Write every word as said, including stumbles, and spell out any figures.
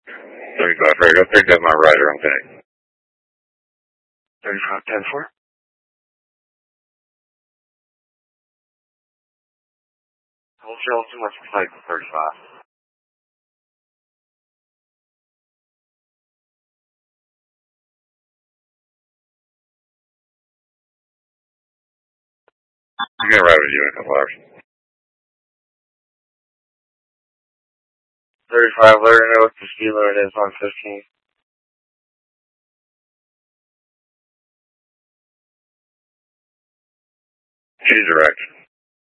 thirty-five, right, go pick up my rider, okay. thirty-five, ten four. Hold trail too much flight for thirty-five. I'm gonna ride with you in a couple hours. thirty-five, let her know what the speed limit is on fifteen. She's direct.